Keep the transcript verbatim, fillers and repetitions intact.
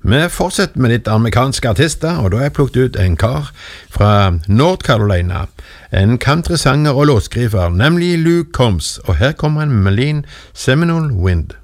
Vi fortsetter med litt amerikanske artister, og da har jeg plukket ut en kar fra North Carolina, en countrysanger og låtskriver, nemlig Luke Combs, og her kommer en Marlene Seminole Wind.